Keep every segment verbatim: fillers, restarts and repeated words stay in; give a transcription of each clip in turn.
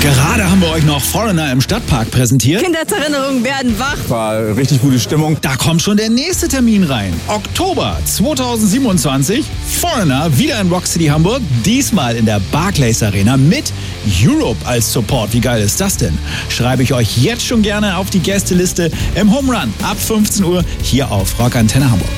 Gerade haben wir euch noch Foreigner im Stadtpark präsentiert. Kindheitserinnerungen werden wach. War richtig gute Stimmung. Da kommt schon der nächste Termin rein. Oktober zweitausendsiebenundzwanzig. Foreigner wieder in Rock City Hamburg. Diesmal in der Barclays Arena mit Europe als Support. Wie geil ist das denn? Schreibe ich euch jetzt schon gerne auf die Gästeliste im Home Run ab fünfzehn Uhr hier auf Rock Antenne Hamburg.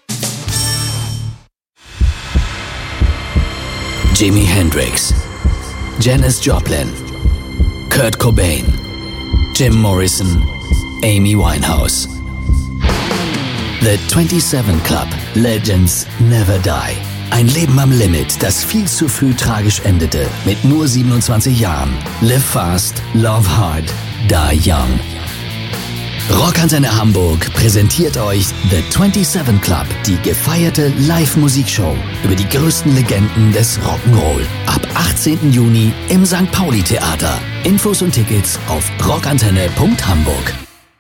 Jimi Hendrix, Janis Joplin, Kurt Cobain, Jim Morrison, Amy Winehouse. The twenty-seven Club. Legends never die. Ein Leben am Limit, das viel zu früh tragisch endete. Mit nur siebenundzwanzig Jahren. Live fast, love hard, die young. Rock Antenne Hamburg präsentiert euch The twenty-seven Club, die gefeierte Live-Musikshow über die größten Legenden des Rock'n'Roll. Ab achtzehnten Juni im Sankt Pauli Theater. Infos und Tickets auf rockantenne punkt hamburg.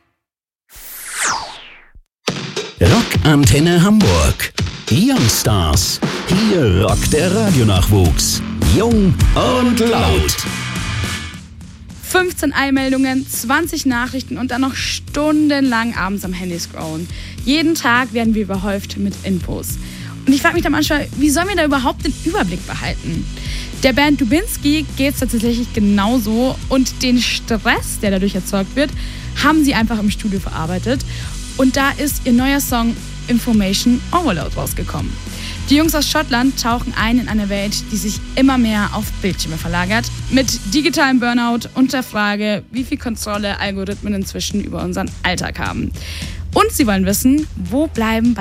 Rock Antenne Hamburg. Youngstars. Hier rockt der Radionachwuchs. Jung und laut. fünfzehn Eilmeldungen, zwanzig Nachrichten und dann noch stundenlang abends am Handy scrollen. Jeden Tag werden wir überhäuft mit Infos. Und ich frage mich dann manchmal, wie sollen wir da überhaupt den Überblick behalten? Der Band Dubinsky geht es tatsächlich genauso und den Stress, der dadurch erzeugt wird, haben sie einfach im Studio verarbeitet. Und da ist ihr neuer Song Information Overload rausgekommen. Die Jungs aus Schottland tauchen ein in eine Welt, die sich immer mehr auf Bildschirme verlagert, mit digitalem Burnout und der Frage, wie viel Kontrolle Algorithmen inzwischen über unseren Alltag haben. Und sie wollen wissen, wo bleiben